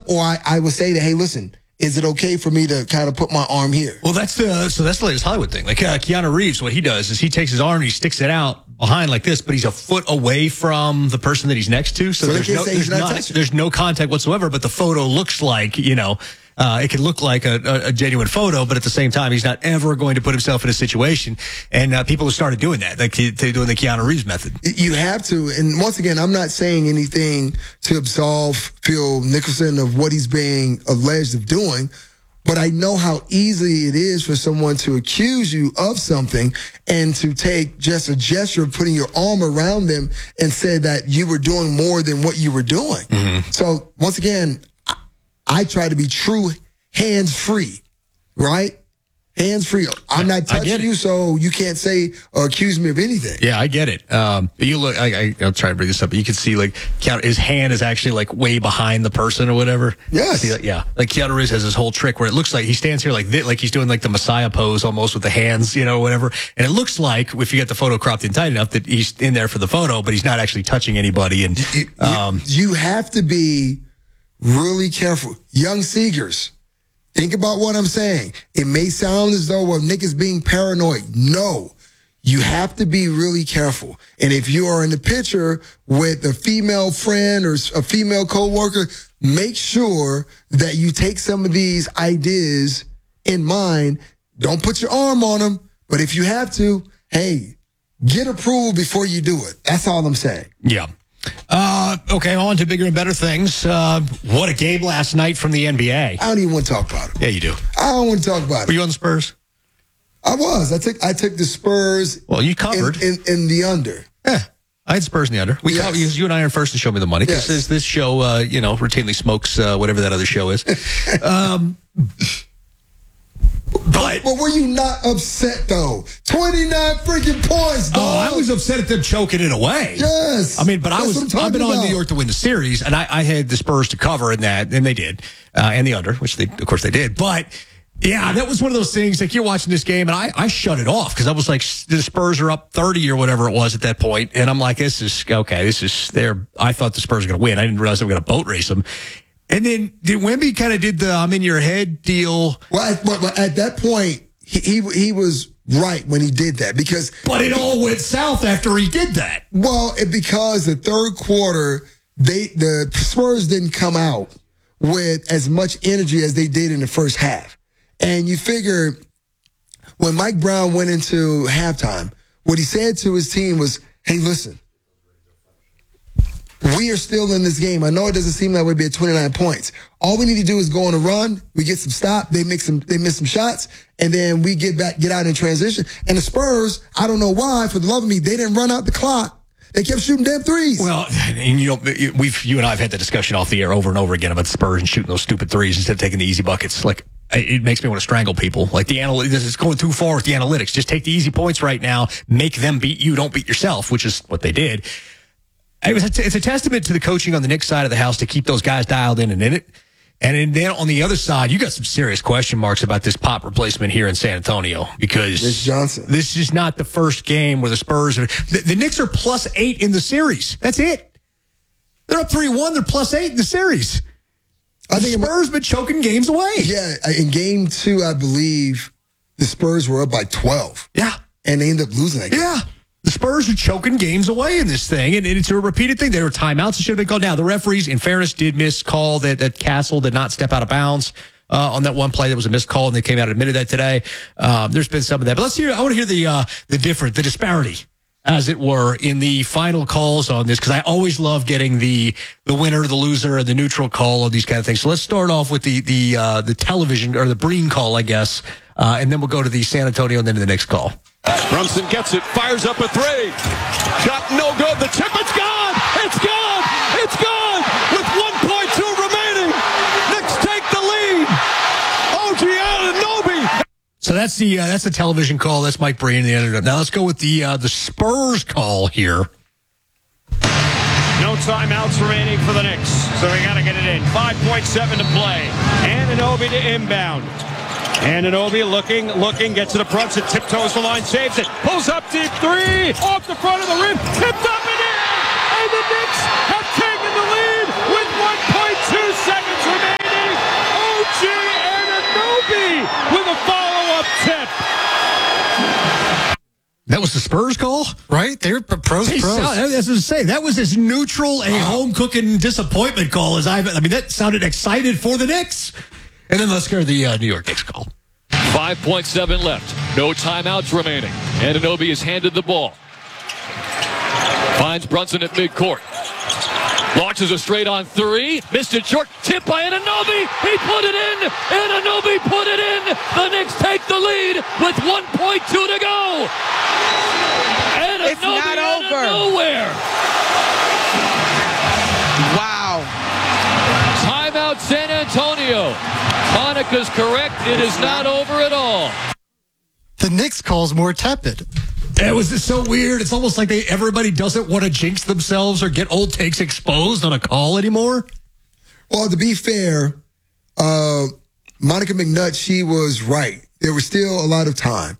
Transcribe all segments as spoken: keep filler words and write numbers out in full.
or I, I would say that, hey, listen, is it okay for me to kind of put my arm here? Well, that's the so that's the latest Hollywood thing. Like uh, Keanu Reeves, what he does is he takes his arm and he sticks it out behind like this, but he's a foot away from the person that he's next to. So, So they there's can't no say he's there's not not touching. there's no contact whatsoever. But the photo looks like, you know, uh, it can look like a, a, a genuine photo, but at the same time, he's not ever going to put himself in a situation. And uh, people have started doing that, like they're doing the Keanu Reeves method. You have to. And once again, I'm not saying anything to absolve Phil Nicholson of what he's being alleged of doing. But I know how easy it is for someone to accuse you of something and to take just a gesture of putting your arm around them and say that you were doing more than what you were doing. Mm-hmm. So once again, I, I try to be true hands-free, right? Hands-free. I'm not touching you, so you can't say or accuse me of anything. Yeah, I get it. Um, you look. I, I, I'll try to bring this up, but you can see like Keanu, his hand is actually like way behind the person or whatever. Yes. See, like, yeah. Like Keanu Reeves has this whole trick where it looks like he stands here like this, like he's doing like the Messiah pose almost with the hands, you know, whatever. And it looks like if you get the photo cropped in tight enough that he's in there for the photo, but he's not actually touching anybody. And um, you have to be really careful, young Seegers. Think about what I'm saying. It may sound as though, well, Nick is being paranoid. No, you have to be really careful. And if you are in the picture with a female friend or a female coworker, make sure that you take some of these ideas in mind. Don't put your arm on them, but if you have to, hey, get approval before you do it. That's all I'm saying. Yeah. Uh, okay, on to bigger and better things. Uh, what a game last night from the N B A. I don't even want to talk about it. Yeah, you do. I don't want to talk about it. Were you on the Spurs? I was. I took I took the Spurs. Well, you covered. In, in, in the under. Yeah. I had Spurs in the under. We Yes. covered, you and I are first to show me the money because Yes. this, this show, uh, you know, routinely smokes uh, whatever that other show is. um, but But were you not upset, though? twenty-nine freaking points, dog. oh, I was upset at them choking it away. Yes. I mean, but I That's was. what I'm talking I've been on about. New York to win the series, and I, I had the Spurs to cover in that, and they did, uh, and the under, which they, of course, they did. But yeah, that was one of those things. Like you're watching this game, and I, I shut it off because I was like, the Spurs are up thirty or whatever it was at that point, and I'm like, this is okay. This is there. I thought the Spurs were going to win. I didn't realize they were going to boat race them. And then did Wemby kind of did the I'm in your head deal? Well, at, but, but at that point, he, he he was right when he did that because. But it all went south after he did that. Well, it, because the third quarter, they the Spurs didn't come out with as much energy as they did in the first half. And you figure when Mike Brown went into halftime, what he said to his team was, hey, listen, we are still in this game. I know it doesn't seem like we'd be at twenty-nine points. All we need to do is go on a run. We get some stop. They make some, they miss some shots, and then we get back, get out in transition. And the Spurs, I don't know why, for the love of me, they didn't run out the clock. They kept shooting damn threes. Well, and you know, we've you and I have had the discussion off the air over and over again about the Spurs and shooting those stupid threes instead of taking the easy buckets. Like, it makes me want to strangle people. Like the analytics, this is going too far with the analytics. Just take the easy points right now. Make them beat you. Don't beat yourself, which is what they did. It was a, it's a testament to the coaching on the Knicks side of the house to keep those guys dialed in and in it. And then on the other side, you got some serious question marks about this Pop replacement here in San Antonio because Mitch Johnson. This is not the first game where the Spurs are. The, the Knicks are plus eight in the series. That's it. They're up three one. They're plus eight in the series. I think the Spurs been choking games away. Yeah, in game two, I believe the Spurs were up by twelve. Yeah. And they ended up losing that game. Yeah. The Spurs are choking games away in this thing, and it's a repeated thing. There were timeouts that should have been called. Now, the referees, in fairness, did miss call that, that Castle did not step out of bounds uh, on that one play. That was a missed call, and they came out and admitted that today. Um, there's been some of that. But let's hear, I want to hear the uh, the different, the disparity, as it were, in the final calls on this, because I always love getting the the winner, the loser, and the neutral call on these kind of things. So let's start off with the the uh, the television, or the Breen call, I guess, uh, and then we'll go to the San Antonio and then to the next call. Brunson gets it, fires up a three. Shot no good. The tip, it's gone. It's gone. It's gone. With one point two remaining. Knicks take the lead. O G Anunoby. So that's the uh, that's the television call. That's Mike Breen. The editor. Now let's go with the uh, the Spurs call here. No timeouts remaining for the Knicks, so we got to get it in. five point seven to play. Anunoby to inbound. Anunoby looking, looking, gets to the Brunson, tiptoes the line, saves it, pulls up deep three, off the front of the rim, tipped up and in, and the Knicks have taken the lead with one point two seconds remaining. That was the Spurs call? Right? They're pros, Hey, pros. so- I was to say, that was as neutral a home cooking disappointment call as I've, I mean, that sounded excited for the Knicks. And then let's go to the uh, New York Knicks call. five point seven left. No timeouts remaining. Anunoby is handed the ball. Finds Brunson at midcourt. Launches a straight on three. Missed it short. Tip by Anunoby. He put it in. Anunoby put it in. The Knicks take the lead with one point two to go. Anunoby It's not out over. of nowhere. Wow. Timeout San Antonio. Monica's correct. It is not over at all. The Knicks call's more tepid. It was just so weird. It's almost like they everybody doesn't want to jinx themselves or get old takes exposed on a call anymore. Well, to be fair, uh, Monica McNutt, she was right. There was still a lot of time.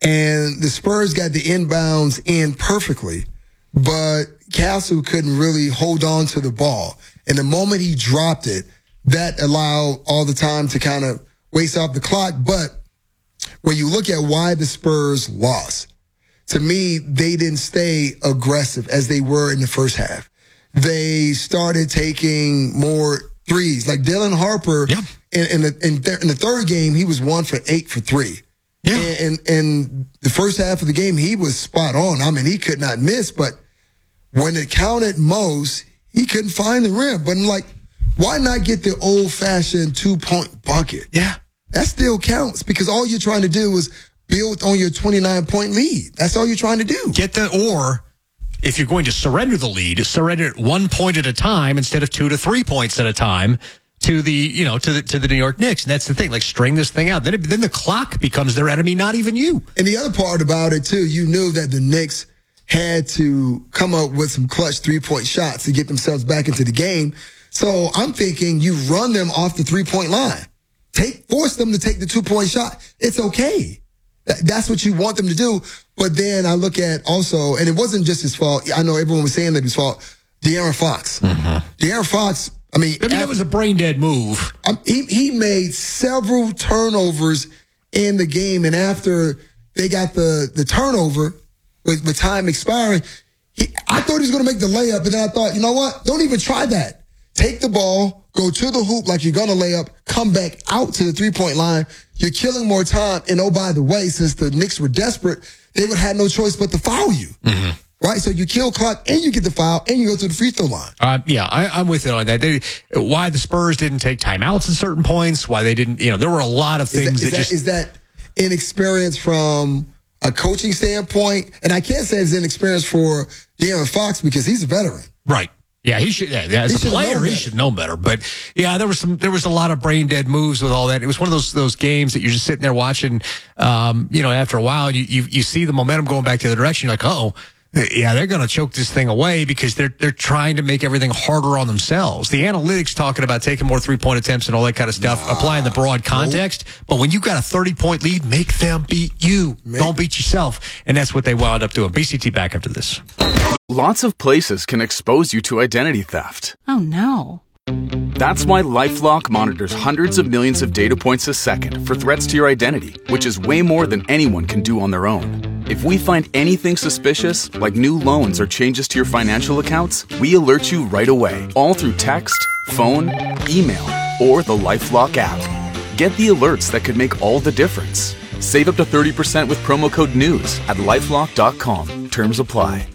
And the Spurs got the inbounds in perfectly, but Castle couldn't really hold on to the ball. And the moment he dropped it, that allowed all the time to kind of waste off the clock. But when you look at why the Spurs lost, to me, they didn't stay aggressive as they were in the first half. They started taking more threes. Like Dylan Harper, Yeah. in, in, the, in, th- in the third game, he was one for eight for three. Yeah. And, and, and the first half of the game, he was spot on. I mean, he could not miss, but when it counted most, he couldn't find the rim. But I'm like, why not get the old-fashioned two-point bucket? Yeah. That still counts because all you're trying to do is build on your twenty-nine point lead. That's all you're trying to do. Get the, or if you're going to surrender the lead, surrender it one point at a time instead of two to three points at a time to the, you know, to the, to the New York Knicks. And that's the thing, like string this thing out. Then, it, then the clock becomes their enemy, not even you. And the other part about it, too, you knew that the Knicks had to come up with some clutch three-point shots to get themselves back into the game. So I'm thinking you run them off the three-point line. Take, force them to take the two-point shot. It's okay. That, that's what you want them to do. But then I look at also, and it wasn't just his fault. I know everyone was saying that it was his fault. De'Aaron Fox. Mm-hmm. De'Aaron Fox, I mean, I mean, that was a brain dead move. Um, he, he made several turnovers in the game, and after they got the, the turnover with, with time expiring, he, I thought he was going to make the layup, but then I thought, you know what? Don't even try that. Take the ball, go to the hoop like you're going to lay up, come back out to the three-point line. You're killing more time, and oh, by the way, since the Knicks were desperate, they would have no choice but to foul you. Mm-hmm. Right, so you kill clock and you get the foul and you go to the free throw line. Uh, yeah, I, I'm with you on that. They, why the Spurs didn't take timeouts at certain points? Why they didn't? You know, there were a lot of things Is that, that, is just that, is that inexperience from a coaching standpoint? And I can't say it's inexperience for De'Aaron Fox because he's a veteran. right. Yeah, he should. Yeah, as He a should player, know he better. should know better. But yeah, there was some. There was a lot of brain dead moves with all that. It was one of those those games that you're just sitting there watching. Um, you know, after a while, you you, you see the momentum going back the other direction. You're like, oh. Yeah, they're going to choke this thing away because they're they're trying to make everything harder on themselves. The analytics talking about taking more three-point attempts and all that kind of stuff, applying the broad context. But when you got a thirty-point lead, make them beat you. Man. Don't beat yourself. And that's what they wound up doing. B C T back after this. Lots of places can expose you to identity theft. Oh, no. That's why LifeLock monitors hundreds of millions of data points a second for threats to your identity, which is way more than anyone can do on their own. If we find anything suspicious, like new loans or changes to your financial accounts, we alert you right away, all through text, phone, email, or the LifeLock app. Get the alerts that could make all the difference. Save up to thirty percent with promo code NEWS at lifelock dot com. Terms apply.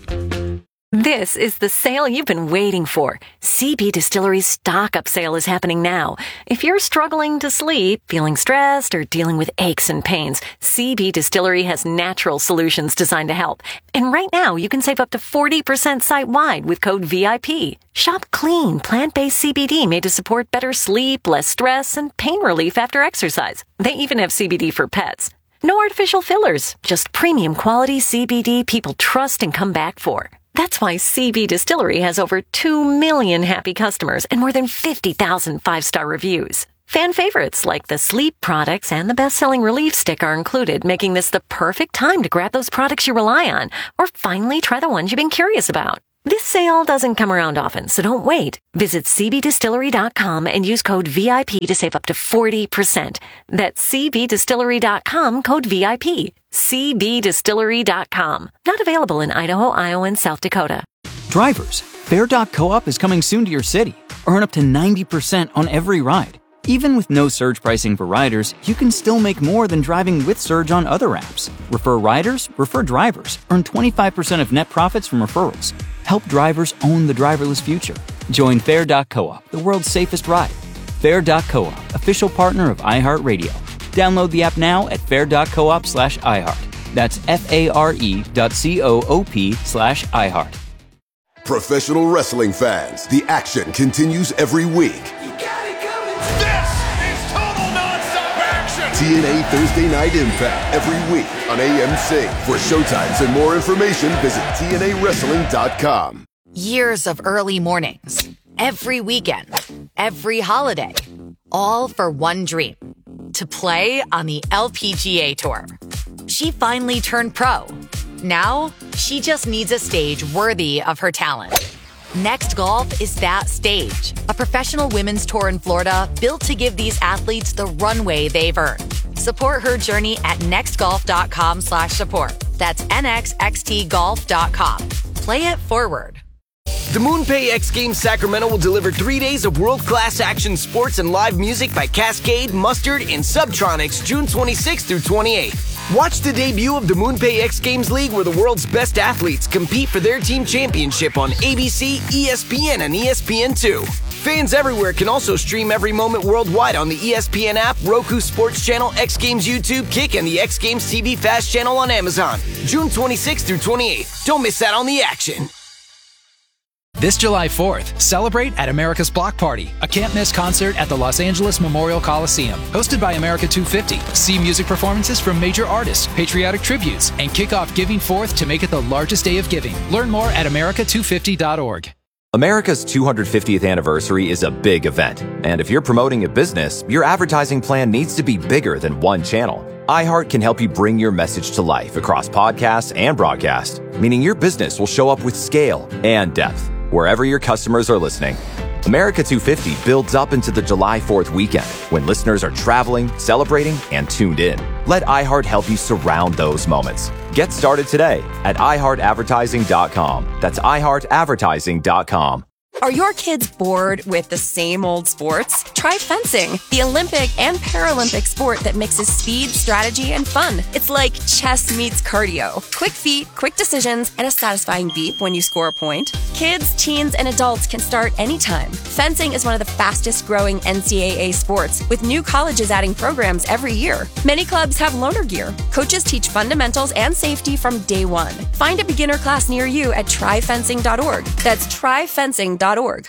This is the sale you've been waiting for. C B Distillery's stock up sale is happening now. If you're struggling to sleep, feeling stressed, or dealing with aches and pains, C B Distillery has natural solutions designed to help. And right now, you can save up to forty percent site-wide with code V I P. Shop clean, plant-based C B D made to support better sleep, less stress, and pain relief after exercise. They even have C B D for pets. No artificial fillers, just premium quality C B D people trust and come back for. That's why C B Distillery has over two million happy customers and more than fifty thousand five-star reviews. Fan favorites like the sleep products and the best-selling relief stick are included, making this the perfect time to grab those products you rely on or finally try the ones you've been curious about. This sale doesn't come around often, so don't wait. Visit C B Distillery dot com and use code V I P to save up to forty percent. That's C B Distillery dot com, code V I P. C B Distillery dot com. Not available in Idaho, Iowa, and South Dakota. Drivers, Fair dot Co-op is coming soon to your city. Earn up to ninety percent on every ride. Even with no surge pricing for riders, you can still make more than driving with Surge on other apps. Refer riders, refer drivers. Earn twenty-five percent of net profits from referrals. Help drivers own the driverless future. Join Fair dot Co-op, the world's safest ride. Fair dot Co-op, official partner of iHeartRadio. Download the app now at fair dot coop slash iHeart. That's F-A-R-E dot C-O-O-P slash iHeart. Professional wrestling fans, the action continues every week. This is total nonstop action! T N A Thursday Night Impact every week on A M C. For showtimes and more information, visit T N A wrestling dot com. Years of early mornings, every weekend, every holiday, all for one dream, to play on the L P G A Tour. She finally turned pro. Now, she just needs a stage worthy of her talent. Next Golf is that stage, a professional women's tour in Florida built to give these athletes the runway they've earned. Support her journey at nextgolf.com slash support. That's N X X T golf dot com. Play it forward. The MoonPay X Games Sacramento will deliver three days of world-class action sports and live music by Cascade, Mustard, and Subtronics June twenty-sixth through twenty-eighth. Watch the debut of the MoonPay X Games League, where the world's best athletes compete for their team championship on A B C, E S P N, and E S P N two. Fans everywhere can also stream every moment worldwide on the E S P N app, Roku Sports Channel, X Games YouTube, Kick, and the X Games T V Fast Channel on Amazon. June twenty-sixth through twenty-eighth. Don't miss out on the action. This July fourth, celebrate at America's Block Party, a can't-miss concert at the Los Angeles Memorial Coliseum. Hosted by America two fifty. See music performances from major artists, patriotic tributes, and kick off Giving Fourth to make it the largest day of giving. Learn more at america two fifty dot org. America's two hundred fiftieth anniversary is a big event, and if you're promoting a business, your advertising plan needs to be bigger than one channel. iHeart can help you bring your message to life across podcasts and broadcast, meaning your business will show up with scale and depth wherever your customers are listening. America two fifty builds up into the July fourth weekend when listeners are traveling, celebrating, and tuned in. Let iHeart help you surround those moments. Get started today at i heart advertising dot com. That's i heart advertising dot com. Are your kids bored with the same old sports? Try fencing, the Olympic and Paralympic sport that mixes speed, strategy, and fun. It's like chess meets cardio. Quick feet, quick decisions, and a satisfying beep when you score a point. Kids, teens, and adults can start anytime. Fencing is one of the fastest growing N C double A sports, with new colleges adding programs every year. Many clubs have loaner gear. Coaches teach fundamentals and safety from day one. Find a beginner class near you at try fencing dot org. That's try fencing dot org.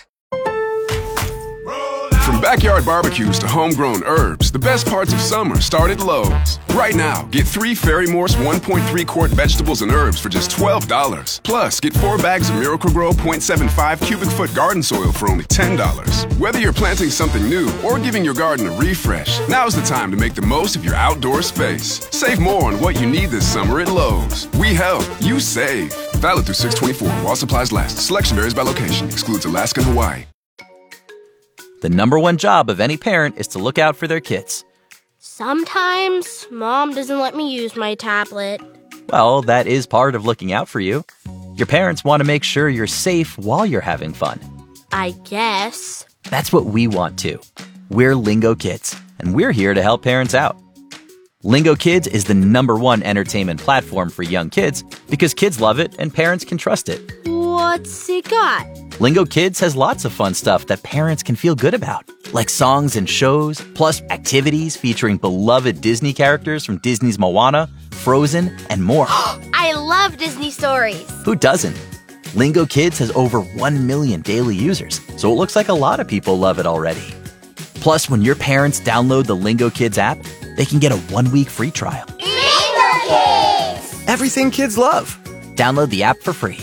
From backyard barbecues to homegrown herbs, the best parts of summer start at Lowe's. Right now, get three Fairy Morse one point three quart vegetables and herbs for just twelve dollars. Plus, get four bags of Miracle-Gro point seven five cubic foot garden soil for only ten dollars. Whether you're planting something new or giving your garden a refresh, now's the time to make the most of your outdoor space. Save more on what you need this summer at Lowe's. We help, you save. Valid through six twenty-four while supplies last. Selection varies by location. Excludes Alaska and Hawaii. The number one job of any parent is to look out for their kids. Sometimes Mom doesn't let me use my tablet. Well, that is part of looking out for you. Your parents want to make sure you're safe while you're having fun. I guess. That's what we want too. We're Lingo Kids, and we're here to help parents out. Lingo Kids is the number one entertainment platform for young kids because kids love it and parents can trust it. What's it got? Lingo Kids has lots of fun stuff that parents can feel good about, like songs and shows, plus activities featuring beloved Disney characters from Disney's Moana, Frozen, and more. I love Disney stories. Who doesn't? Lingo Kids has over one million daily users, so it looks like a lot of people love it already. Plus, when your parents download the Lingo Kids app, they can get a one-week free trial. Lingo Kids! Everything kids love. Download the app for free.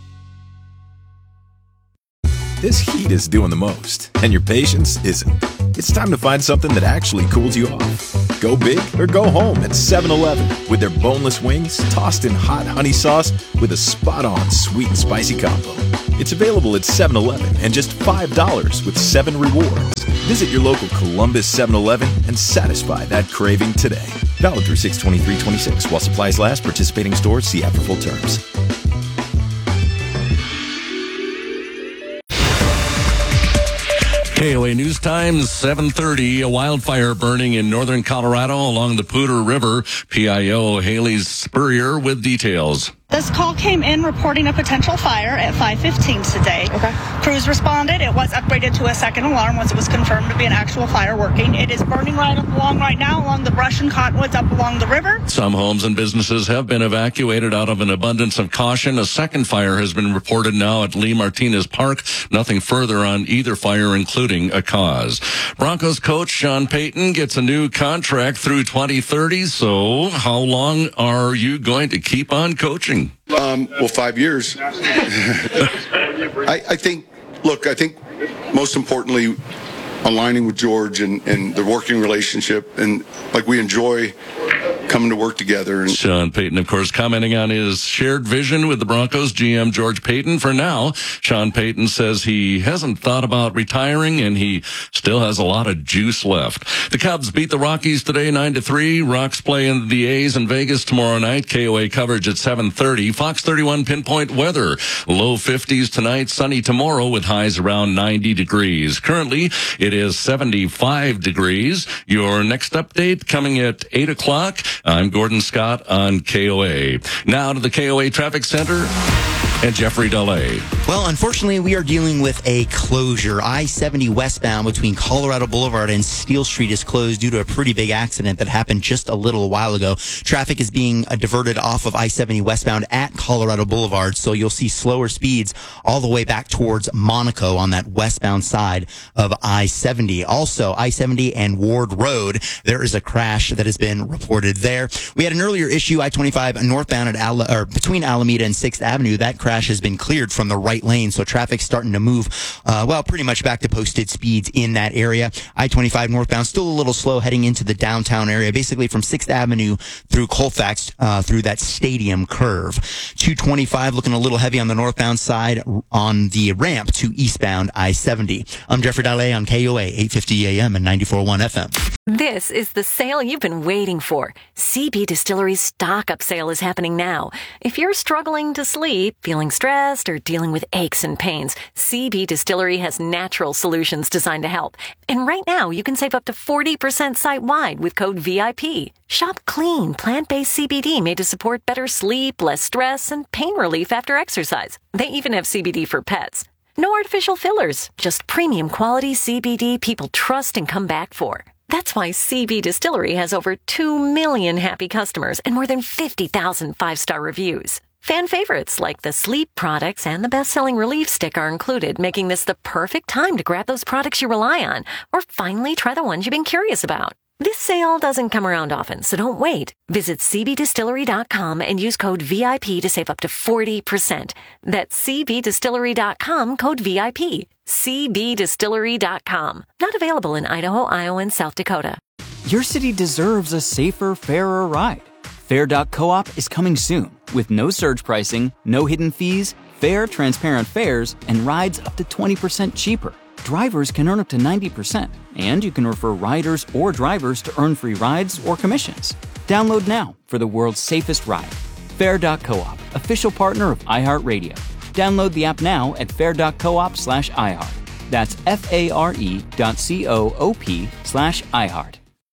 This heat is doing the most, and your patience isn't. it's time to find something that actually cools you off. Go big or go home at seven eleven with their boneless wings tossed in hot honey sauce with a spot-on sweet and spicy combo. It's available at seven eleven and just five dollars with seven rewards. Visit your local Columbus seven eleven and satisfy that craving today. Valid through six twenty-three twenty-six while supplies last. Participating stores, see app for full terms. K O A News Time, seven thirty. A wildfire burning in northern Colorado along the Poudre River. P I O Haley Spurrier with details. This call came in reporting a potential fire at five fifteen today. Okay. Crews responded. It was upgraded to a second alarm once it was confirmed to be an actual fire working. It is burning right up along right now along the brush and cottonwoods up along the river. Some homes and businesses have been evacuated out of an abundance of caution. A second fire has been reported now at Lee Martinez Park. Nothing further on either fire, including a cause. Broncos coach Sean Payton gets a new contract through twenty thirty. So how long are you going to keep on coaching? Um, well, five years. I, I think, look, I think most importantly, aligning with George and, and the working relationship, and like we enjoy coming to work together. And Sean Payton, of course, commenting on his shared vision with the Broncos G M George Payton. For now, Sean Payton says he hasn't thought about retiring and he still has a lot of juice left. The Cubs beat the Rockies today nine to three. Rocks play in the A's in Vegas tomorrow night. K O A coverage at seven thirty. Fox thirty-one pinpoint weather. Low fifties tonight, sunny tomorrow with highs around ninety degrees. Currently, it is seventy-five degrees. Your next update coming at eight o'clock. I'm Gordon Scott on K O A. Now to the K O A Traffic Center and Jeffrey Delay. Well, unfortunately, we are dealing with a closure. I seventy westbound between Colorado Boulevard and Steel Street is closed due to a pretty big accident that happened just a little while ago. Traffic is being uh, diverted off of I seventy westbound at Colorado Boulevard, so you'll see slower speeds all the way back towards Monaco on that westbound side of I seventy. Also, I seventy and Ward Road, there is a crash that has been reported there. We had an earlier issue, I twenty-five northbound at Al- or between Alameda and sixth Avenue. That crash has been cleared from the right lane, so traffic's starting to move, uh, well, pretty much back to posted speeds in that area. I twenty-five northbound still a little slow heading into the downtown area, basically from sixth Avenue through Colfax, uh, through that stadium curve. two twenty-five looking a little heavy on the northbound side on the ramp to eastbound I seventy. I'm Jeffrey Dalle on K O A, eight fifty A M and ninety-four point one F M. This is the sale you've been waiting for. C B Distillery's stock-up sale is happening now. If you're struggling to sleep, feeling stressed, or dealing with aches and pains, C B Distillery has natural solutions designed to help. And right now, you can save up to forty percent site-wide with code V I P. Shop clean, plant-based C B D made to support better sleep, less stress, and pain relief after exercise. They even have C B D for pets. No artificial fillers, just premium quality C B D people trust and come back for. That's why C B Distillery has over two million happy customers and more than fifty thousand five-star reviews. Fan favorites like the sleep products and the best-selling relief stick are included, making this the perfect time to grab those products you rely on or finally try the ones you've been curious about. This sale doesn't come around often, so don't wait. Visit C B distillery dot com and use code V I P to save up to forty percent. That's C B distillery dot com, code V I P. C B distillery dot com. Not available in Idaho, Iowa, and South Dakota. Your city deserves a safer, fairer ride. Fair dot coop is coming soon with no surge pricing, no hidden fees, fair, transparent fares, and rides up to twenty percent cheaper. Drivers can earn up to ninety percent, and you can refer riders or drivers to earn free rides or commissions. Download now for the world's safest ride. Fair dot coop, official partner of iHeartRadio. Download the app now at fair dot coop slash iHeart. That's F-A-R-E dot C-O-O-P slash iHeart.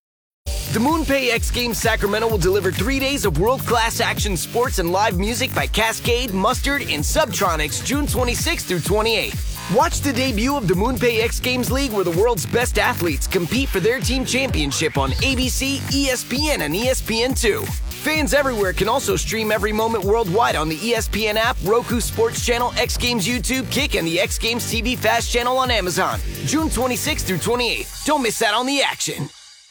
The MoonPay X Games Sacramento will deliver three days of world-class action sports and live music by Cascade, Mustard, and Subtronics June twenty-sixth through twenty-eighth. Watch the debut of the MoonPay X Games League where the world's best athletes compete for their team championship on A B C, E S P N, and E S P N two. Fans everywhere can also stream every moment worldwide on the E S P N app, Roku Sports Channel, X Games YouTube, Kick, and the X Games T V Fast Channel on Amazon. June twenty-sixth through twenty-eighth. Don't miss out on the action.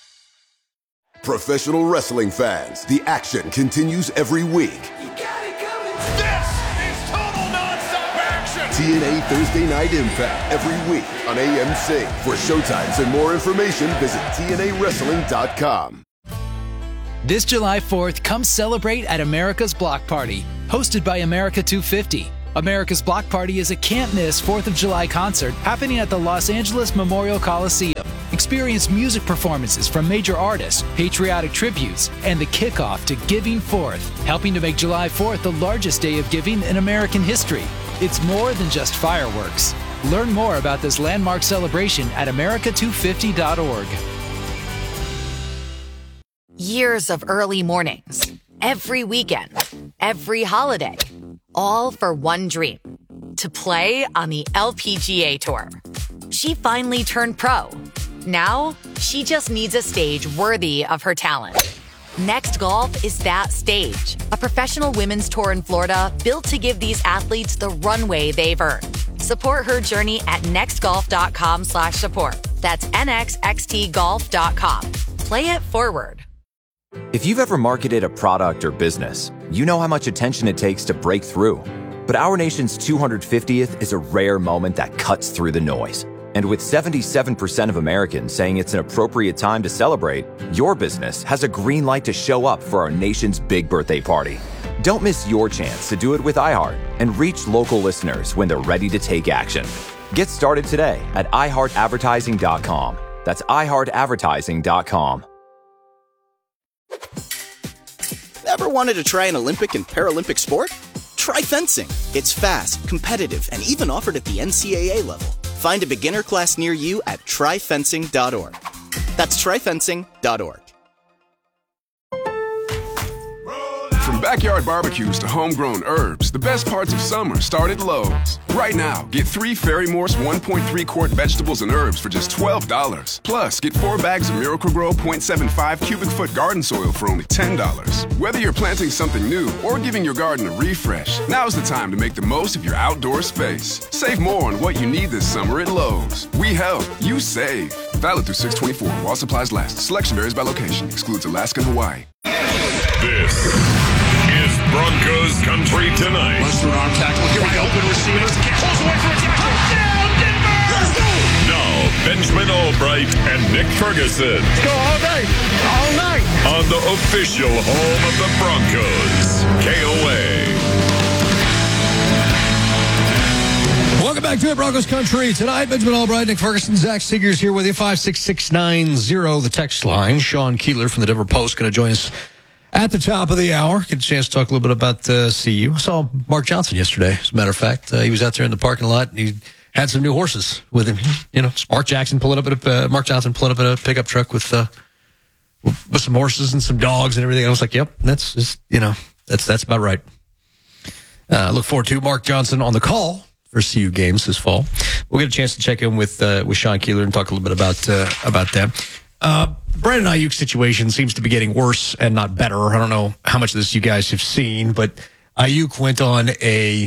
Professional wrestling fans, the action continues every week. This is total nonstop action. T N A Thursday Night Impact every week on A M C. For showtimes and more information, visit T N A wrestling dot com. This July fourth, come celebrate at America's Block Party, hosted by America two fifty. America's Block Party is a can't-miss fourth of July concert happening at the Los Angeles Memorial Coliseum. Experience music performances from major artists, patriotic tributes, and the kickoff to Giving Fourth, helping to make July fourth the largest day of giving in American history. It's more than just fireworks. Learn more about this landmark celebration at America two fifty dot org. Years of early mornings, every weekend, every holiday, all for one dream, to play on the L P G A Tour. She finally turned pro. Now, she just needs a stage worthy of her talent. Next Golf is that stage, a professional women's tour in Florida built to give these athletes the runway they've earned. Support her journey at next golf dot com slash support. That's N X X T golf dot com. Play it forward. If you've ever marketed a product or business, you know how much attention it takes to break through. But our nation's two hundred fiftieth is a rare moment that cuts through the noise. And with seventy-seven percent of Americans saying it's an appropriate time to celebrate, your business has a green light to show up for our nation's big birthday party. Don't miss your chance to do it with iHeart and reach local listeners when they're ready to take action. Get started today at i heart advertising dot com. That's i heart advertising dot com. Ever wanted to try an Olympic and Paralympic sport? Try fencing. It's fast, competitive, and even offered at the N C A A level. Find a beginner class near you at try fencing dot org. That's try fencing dot org. From backyard barbecues to homegrown herbs, the best parts of summer start at Lowe's. Right now, get three Fairy Morse one point three quart vegetables and herbs for just twelve dollars. Plus, get four bags of Miracle-Gro point seven five cubic foot garden soil for only ten dollars. Whether you're planting something new or giving your garden a refresh, now's the time to make the most of your outdoor space. Save more on what you need this summer at Lowe's. We help, you save. Valid through six twenty-four while supplies last. Selection varies by location. Excludes Alaska and Hawaii. This is Broncos Country Tonight. Lester on tackle. Here we go. Open receivers. Pulls away from a tackle. Touchdown, Denver! Let's go! Now, Benjamin Albright and Nick Ferguson. Let's go all day, all night. On the official home of the Broncos, K O A. Welcome back to it, Broncos Country. Tonight, Benjamin Albright, Nick Ferguson, Zach Seegers here with you. five six six nine zero, the text line. Sean Keeler from the Denver Post going to join us at the top of the hour. Get a chance to talk a little bit about uh, C U. I saw Mark Johnson yesterday, as a matter of fact. Uh, he was out there in the parking lot, and he had some new horses with him. You know, Mark Jackson pulling up at a, uh, Mark Johnson pulling up in a pickup truck with uh, with some horses and some dogs and everything. I was like, yep, that's just, you know, that's that's about right. Uh, look forward to Mark Johnson on the call for C U games this fall. We'll get a chance to check in with uh, with Sean Keeler and talk a little bit about uh, about them. Uh, Brandon Ayuk's situation seems to be getting worse and not better. I don't know how much of this you guys have seen, but Ayuk went on a,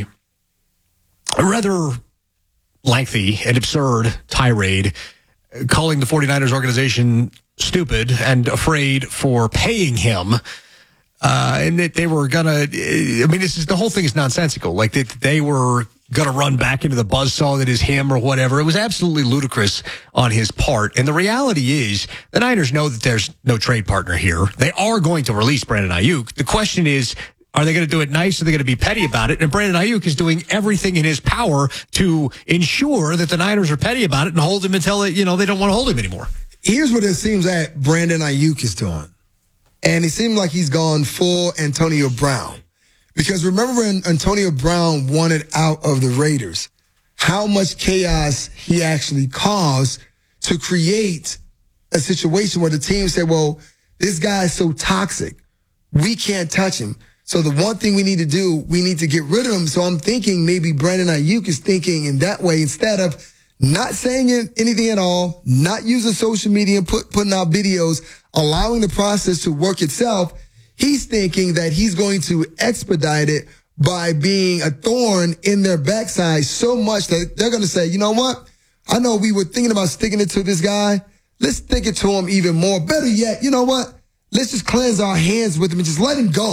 a rather lengthy and absurd tirade calling the 49ers organization stupid and afraid for paying him. Uh, and that they were gonna, I mean, this is, the whole thing is nonsensical. Like that they were gonna run back into the buzzsaw that is him or whatever. It was absolutely ludicrous on his part. And the reality is the Niners know that there's no trade partner here. They are going to release Brandon Ayuk. The question is, are they going to do it nice? Or are they going to be petty about it? And Brandon Ayuk is doing everything in his power to ensure that the Niners are petty about it and hold him until, you know, they don't want to hold him anymore. Here's what it seems that Brandon Ayuk is doing. And it seemed like he's gone full Antonio Brown. Because remember when Antonio Brown wanted out of the Raiders, how much chaos he actually caused to create a situation where the team said, well, this guy is so toxic. We can't touch him. So the one thing we need to do, we need to get rid of him. So I'm thinking maybe Brandon Ayuk is thinking in that way instead of not saying anything at all, not using social media and put, putting out videos, allowing the process to work itself. He's thinking that he's going to expedite it by being a thorn in their backside so much that they're going to say, you know what? I know we were thinking about sticking it to this guy. Let's stick it to him even more. Better yet, you know what? Let's just cleanse our hands with him and just let him go.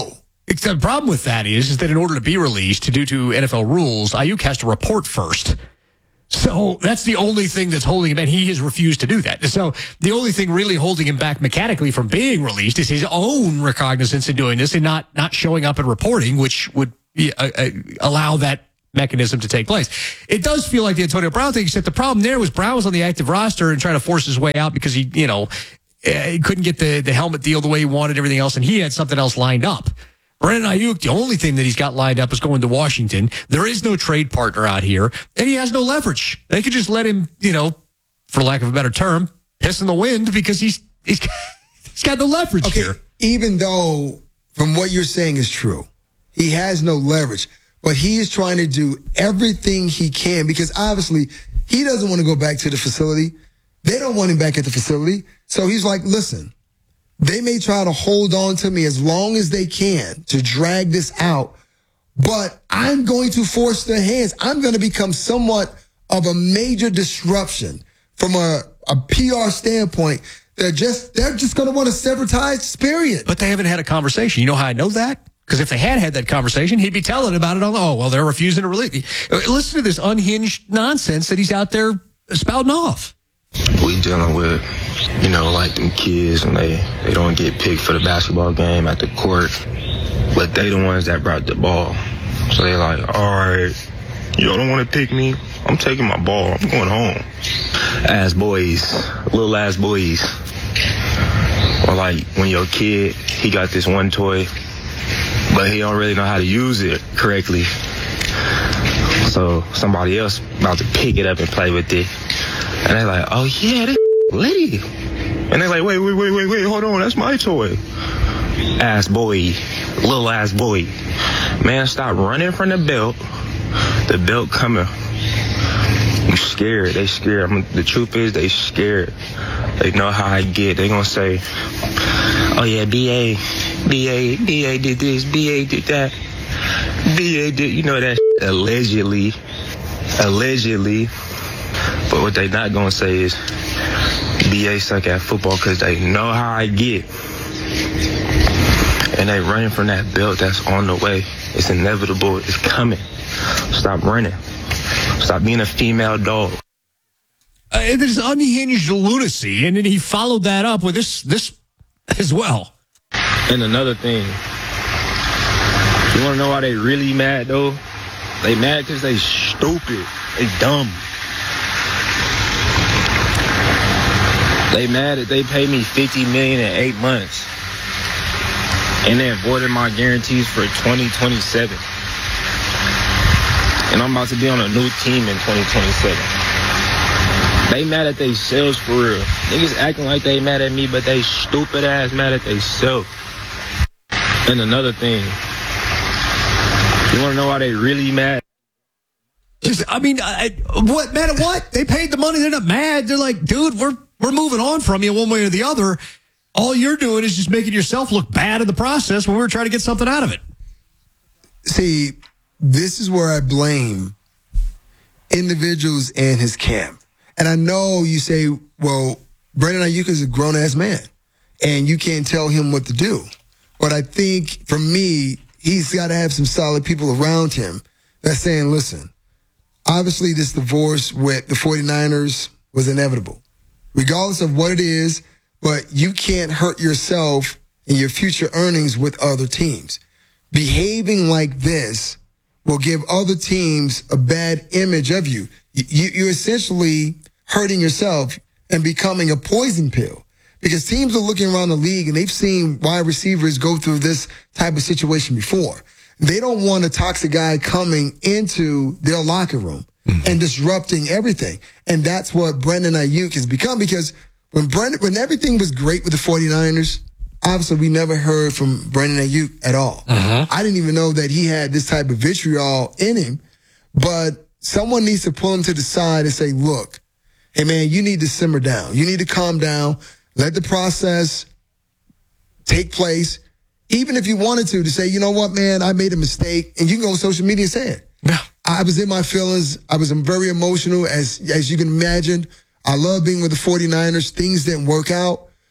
Except the problem with that is, is that in order to be released, due to N F L rules, Ayuk has to report first. So that's the only thing that's holding him, and he has refused to do that. So the only thing really holding him back mechanically from being released is his own recognizance in doing this and not not showing up and reporting, which would be, uh, uh, allow that mechanism to take place. It does feel like the Antonio Brown thing, except the problem there was Brown was on the active roster and trying to force his way out because he, you know, he couldn't get the, the helmet deal the way he wanted, everything else, and he had something else lined up. Brandon Ayuk, the only thing that he's got lined up is going to Washington. There is no trade partner out here, and he has no leverage. They could just let him, you know, for lack of a better term, piss in the wind because he's he's, he's got no leverage okay, here. Even though, from what you're saying is true, he has no leverage, but he is trying to do everything he can because obviously he doesn't want to go back to the facility. They don't want him back at the facility. So he's like, listen, they may try to hold on to me as long as they can to drag this out, but I'm going to force their hands. I'm going to become somewhat of a major disruption from a, a P R standpoint. They're just they're just going to want to sever ties, period. But they haven't had a conversation. You know how I know that? Because if they had had that conversation, he'd be telling about it on, oh, well, they're refusing to release. Listen to this unhinged nonsense that he's out there spouting off. We dealing with, you know, like them kids and they, they don't get picked for the basketball game at the court, but they the ones that brought the ball. So they like, all right, you don't want to pick me? I'm taking my ball. I'm going home. Ass boys, little ass boys. Or like when your kid, he got this one toy, but he don't really know how to use it correctly. So somebody else about to pick it up and play with it. And they're like, oh, yeah, this litty. And they're like, wait, wait, wait, wait, wait, hold on. That's my toy. Ass boy. Little ass boy. Man, stop running from the belt. The belt coming. You scared. They scared. I mean, the truth is they scared. They know how I get. They gonna say, oh, yeah, B A, B A, B A did this, B A did that. B A did, you know that allegedly. Allegedly. But what they not going to say is B A suck at football because they know how I get. And they running from that belt that's on the way. It's inevitable. It's coming. Stop running. Stop being a female dog. Uh, there's unhinged lunacy, and then he followed that up with this this as well. And another thing, you want to know why they really mad, though? They mad because they stupid. They dumb. They mad that they paid me fifty million dollars in eight months. And they avoided my guarantees for twenty twenty-seven. And I'm about to be on a new team in twenty twenty-seven. They mad at they selves for real. Niggas acting like they mad at me, but they stupid ass mad at they self. And another thing, you want to know why they really mad? Just, I mean, I, what mad at what? They paid the money. They're not mad. They're like, dude, we're we're moving on from you one way or the other. All you're doing is just making yourself look bad in the process when we're trying to get something out of it. See, this is where I blame individuals and his camp. And I know you say, well, Brandon Ayuk is a grown-ass man, and you can't tell him what to do. But I think, for me, he's got to have some solid people around him that's saying, listen, obviously this divorce with the 49ers was inevitable, regardless of what it is, but you can't hurt yourself and your future earnings with other teams. Behaving like this will give other teams a bad image of you. you you're essentially hurting yourself and becoming a poison pill because teams are looking around the league and they've seen wide receivers go through this type of situation before. They don't want a toxic guy coming into their locker room mm-hmm. and disrupting everything. And that's what Brandon Ayuk has become because when Brandon, when everything was great with the 49ers, obviously we never heard from Brandon Ayuk at all. Uh-huh. I didn't even know that he had this type of vitriol in him, but someone needs to pull him to the side and say, look, hey man, you need to simmer down. You need to calm down. Let the process take place. Even if you wanted to, to say, you know what, man, I made a mistake. And you can go on social media and say it. Yeah. I was in my feelings. I was very emotional, as as you can imagine. I love being with the 49ers. Things didn't work out.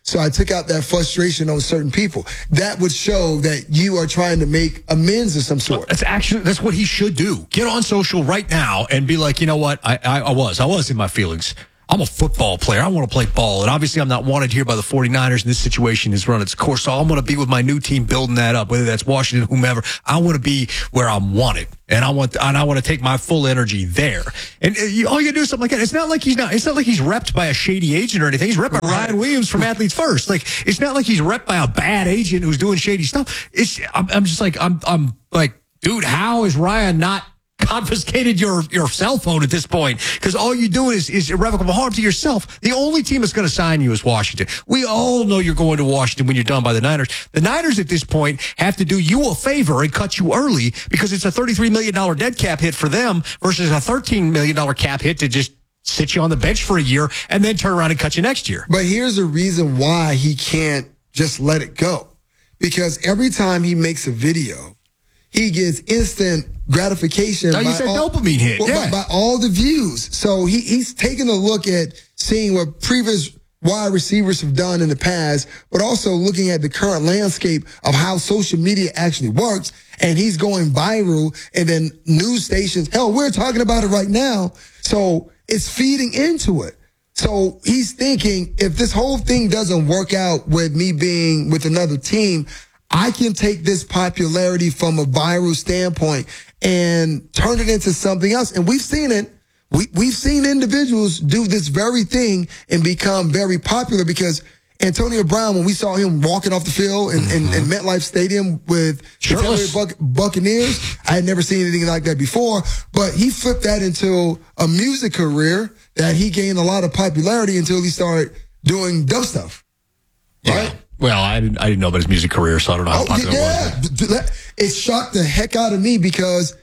So I took out that frustration on certain people. That would show that you are trying to make amends of some sort. That's actually, that's what he should do. Get on social right now and be like, you know what? I, I, I was, I was in my feelings. I'm a football player. I want to play ball. And obviously I'm not wanted here by the 49ers. And this situation has run its course. So I want to be with my new team building that up, whether that's Washington, whomever. I want to be where I'm wanted. And I want, and I want to take my full energy there. And uh, you, all you gotta do is something like that. It's not like he's not, it's not like he's repped by a shady agent or anything. He's repped by Ryan Williams from Athletes First. Like, it's not like he's repped by a bad agent who's doing shady stuff. It's, I'm, I'm just like, I'm, I'm like, dude, how is Ryan not confiscated your, your cell phone at this point? Because all you're doing is, is irrevocable harm to yourself. The only team that's going to sign you is Washington. We all know you're going to Washington when you're done by the Niners. The Niners at this point have to do you a favor and cut you early because it's a thirty-three million dollars dead cap hit for them versus a thirteen million dollars cap hit to just sit you on the bench for a year and then turn around and cut you next year. But here's the reason why he can't just let it go. Because every time he makes a video, he gets instant gratification. No, you by said all, dopamine hit. Well, Yeah. by, by all the views. So he, he's taking a look at seeing what previous wide receivers have done in the past, but also looking at the current landscape of how social media actually works. And he's going viral, and then news stations, hell, we're talking about it right now. So it's feeding into it. So he's thinking, if this whole thing doesn't work out with me being with another team, I can take this popularity from a viral standpoint and turn it into something else. And we've seen it. We, we've seen individuals do this very thing and become very popular because Antonio Brown, when we saw him walking off the field in, mm-hmm. in, in MetLife Stadium with the Tampa Bay Buc- Buccaneers, I had never seen anything like that before, but he flipped that into a music career that he gained a lot of popularity until he started doing dumb stuff. Right? Yeah. Well, I didn't, I didn't know about his music career, so I don't know how oh, popular yeah. it was. It shocked the heck out of me because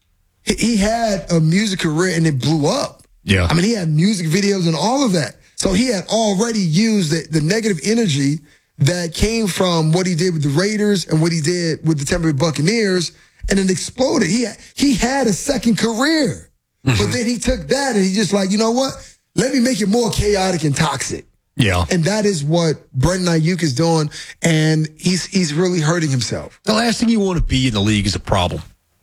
he had a music career and it blew up. Yeah. I mean, he had music videos and all of that. So he had already used the, the negative energy that came from what he did with the Raiders and what he did with the Tampa Bay Buccaneers, and it exploded. He had, he had a second career, mm-hmm. but then he took that and he just like, you know what? Let me make it more chaotic and toxic. Yeah. And that is what Brandon Ayuk is doing, and he's he's really hurting himself. The last thing you want to be in the league is a problem.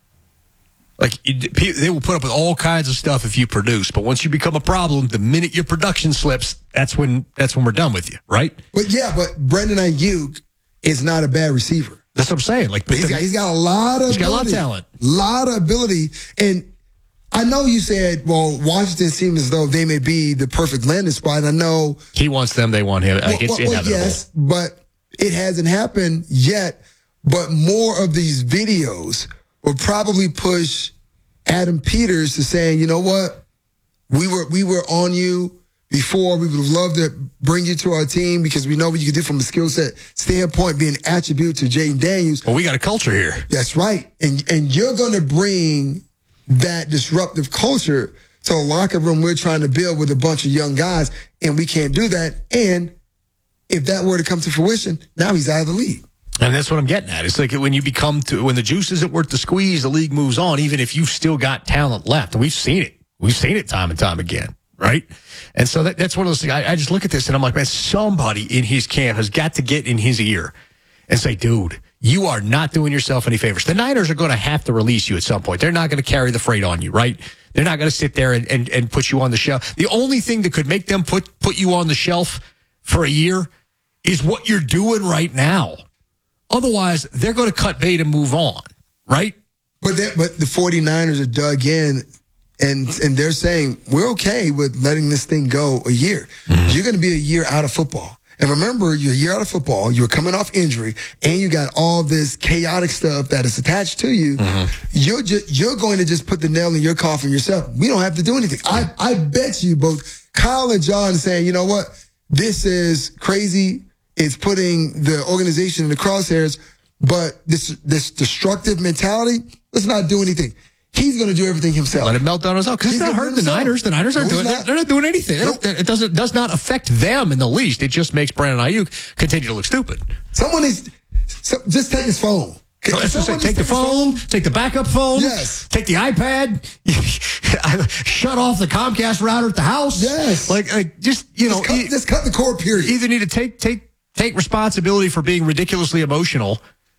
Like, they will put up with all kinds of stuff if you produce, but once you become a problem, the minute your production slips, that's when that's when we're done with you, right? But yeah, but Brandon Ayuk is not a bad receiver. That's what I'm saying. Like, he's got, he's got a lot of he's got ability, a lot of talent, lot of ability, and I know you said, well, Washington seems as though they may be the perfect landing spot. I know he wants them, they want him. Like, well, it's well, inevitable. Yes, but it hasn't happened yet. But more of these videos will probably push Adam Peters to saying, you know what, we were we were on you before. We would have loved to bring you to our team because we know what you can do from a skill set standpoint, being an attribute to Jaden Daniels. Well, we got a culture here. That's right, and and you're going to bring that disruptive culture to a locker room we're trying to build with a bunch of young guys, and we can't do that. And if that were to come to fruition, now he's out of the league. And that's what I'm getting at. It's like when you become to, when the juice isn't worth the squeeze, the league moves on, even if you've still got talent left. And we've seen it. We've seen it time and time again, right? And so that, that's one of those things. I, I just look at this and I'm like, man, somebody in his camp has got to get in his ear and say, dude, you are not doing yourself any favors. The Niners are going to have to release you at some point. They're not going to carry the freight on you, right? They're not going to sit there and, and, and put you on the shelf. The only thing that could make them put, put you on the shelf for a year is what you're doing right now. Otherwise, they're going to cut bait and move on, right? But that, but the 49ers are dug in, and and they're saying, we're okay with letting this thing go a year. Mm-hmm. You're going to be a year out of football. And remember, you're a year out of football, you're coming off injury, and you got all this chaotic stuff that is attached to you. Mm-hmm. You're just, you're going to just put the nail in your coffin yourself. We don't have to do anything. I, I bet you both Kyle and John saying, you know what? This is crazy. It's putting the organization in the crosshairs, but this this destructive mentality, let's not do anything. He's going to do everything himself. Let it melt down himself. Because it's not hurting the Niners. The Niners aren't no, doing not. They're not doing anything. They Nope. don't, it doesn't does not affect them in the least. It just makes Brandon Ayuk continue to look stupid. Someone needs so just take his phone. So let's just say, take the phone, phone, take the backup phone, yes. Take the iPad, shut off the Comcast router at the house. Yes. Like, like just, you just know. Cut, e- just cut the cord, period. Either need to take take take responsibility for being ridiculously emotional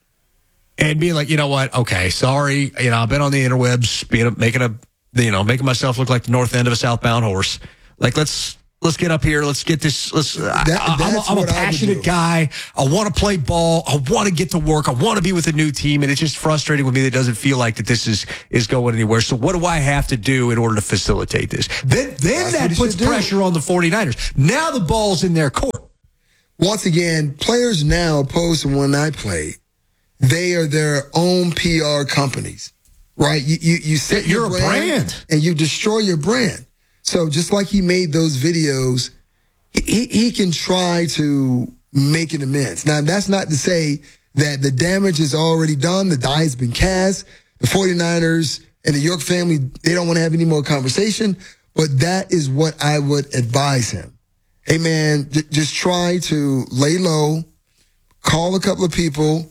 and being like, you know what? Okay, sorry. You know, I've been on the interwebs, being a, making a, you know, making myself look like the north end of a southbound horse. Like, let's let's get up here. Let's get this. Let's. That, I, I'm, a, I'm a passionate guy. I want to play ball. I want to get to work. I want to be with a new team, and it's just frustrating with me that it doesn't feel like that this is is going anywhere. So, what do I have to do in order to facilitate this? Then, then that puts pressure on the 49ers. Now the ball's in their court. Once again, players now, opposed to when I played, they are their own P R companies, right? You you, you set You're your brand, a brand, and you destroy your brand. So just like he made those videos, he, he can try to make an amends. Now, that's not to say that the damage is already done. The die has been cast. The 49ers and the York family, they don't want to have any more conversation. But that is what I would advise him. Hey, man, j- just try to lay low, call a couple of people,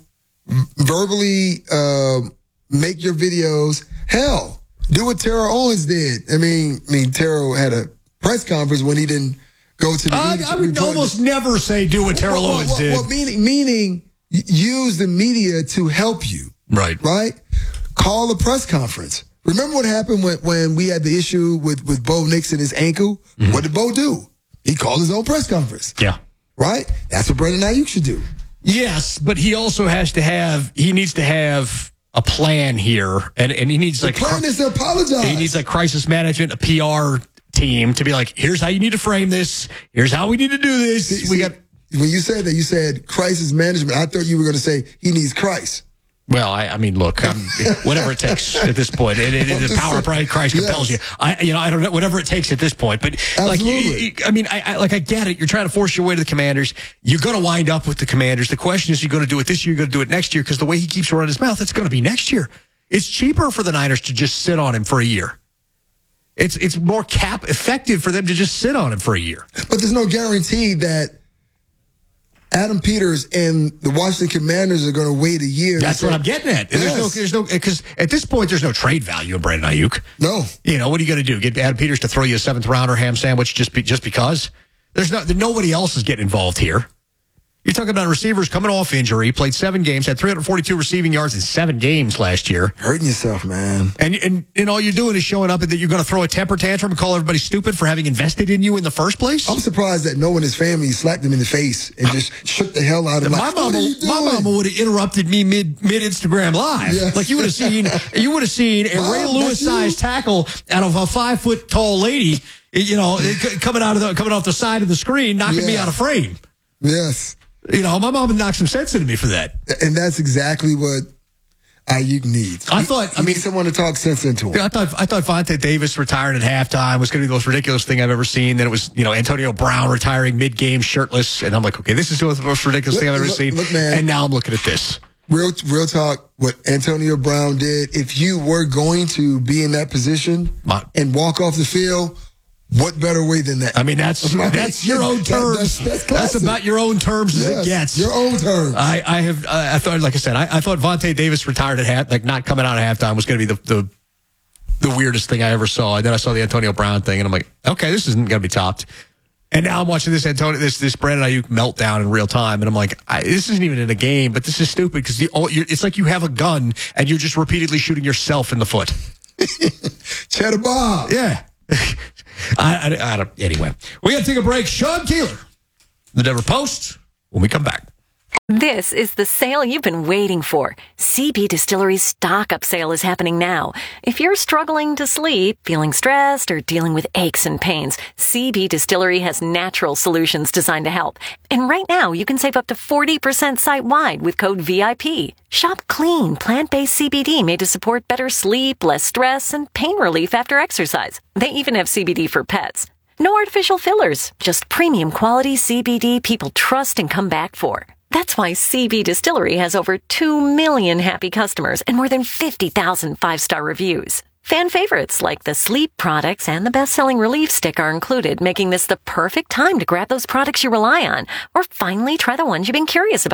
verbally uh, make your videos. Hell, do what Terrell Owens did. I mean, I mean, Terrell had a press conference when he didn't go to the. I, I would almost never say do what Terrell well, Owens well, did. Well, meaning, meaning use the media to help you. Right. Right. Call a press conference. Remember what happened when, when we had the issue with, with Bo Nix and his ankle? Mm-hmm. What did Bo do? He called his own press conference. Yeah. Right? That's what Brandon Ayuk should do. Yes, but he also has to have, he needs to have a plan here, and, and he needs the like plan is to apologize. He needs like crisis management, a P R team to be like, here's how you need to frame this. Here's how we need to do this. See, we see, got. When you said that, you said crisis management. I thought you were going to say he needs Christ. Well, I, I mean, look, um, whatever it takes at this point. It, it, it, the power of Christ compels yes. you. I, you know, I don't know, whatever it takes at this point. But like, you, you, I mean, I, I like, I get it. You're trying to force your way to the Commanders. You're going to wind up with the Commanders. The question is, you're going to do it this year. You're going to do it next year, because the way he keeps running his mouth, it's going to be next year. It's cheaper for the Niners to just sit on him for a year. It's it's more cap effective for them to just sit on him for a year. But there's no guarantee that Adam Peters and the Washington Commanders are going to wait a year. That's what I'm getting at. Yes. There's no, there's no, because at this point, there's no trade value in Brandon Ayuk. No. You know, what are you going to do? Get Adam Peters to throw you a seventh rounder ham sandwich just be, just because? There's no, nobody else is getting involved here. You're talking about receivers coming off injury, played seven games, had three hundred forty-two receiving yards in seven games last year. Hurting yourself, man. And and, and all you're doing is showing up and that you're going to throw a temper tantrum and call everybody stupid for having invested in you in the first place? I'm surprised that no one in his family slapped him in the face and just shook the hell out of him. My like, mama, my mama would have interrupted me mid mid Instagram live. Yes. Like you would have seen, you would have seen a Mom, Ray Lewis sized tackle out of a five foot tall lady, you know, coming out of the coming off the side of the screen, knocking yeah. me out of frame. Yes. You know, my mom would knock some sense into me for that. And that's exactly what Ayuk needs. I he, thought, he I mean, someone to talk sense into him. I thought, I thought Vontae Davis retiring at halftime was going to be the most ridiculous thing I've ever seen. Then it was, you know, Antonio Brown retiring mid-game shirtless. And I'm like, okay, this is the most ridiculous look, thing I've ever look, seen. Look, man, and now I'm looking at this. Real, real talk, what Antonio Brown did, if you were going to be in that position my, and walk off the field, what better way than that? I mean, that's that's your own terms. That's, that's, that's about your own terms yes, as it gets. Your own terms. I, I have. Uh, I thought, like I said, I, I thought Vontae Davis retired at half, like not coming out at halftime was going to be the, the the weirdest thing I ever saw. And then I saw the Antonio Brown thing, and I'm like, okay, this isn't going to be topped. And now I'm watching this Antonio, this this Brandon Ayuk meltdown in real time, and I'm like, I, this isn't even in a game, but this is stupid because the it's like you have a gun and you're just repeatedly shooting yourself in the foot. Cheddar Bob. Yeah. I, I, I don't, anyway, we got to take a break. Sean Keeler, the Denver Post, when we come back. This is the sale you've been waiting for. C B Distillery's stock-up sale is happening now. If you're struggling to sleep, feeling stressed, or dealing with aches and pains, C B Distillery has natural solutions designed to help. And right now, you can save up to forty percent site-wide with code V I P. Shop clean, plant-based C B D made to support better sleep, less stress, and pain relief after exercise. They even have C B D for pets. No artificial fillers, just premium quality C B D people trust and come back for. That's why C B Distillery has over two million happy customers and more than fifty thousand five-star reviews. Fan favorites like the sleep products and the best-selling relief stick are included, making this the perfect time to grab those products you rely on or finally try the ones you've been curious about.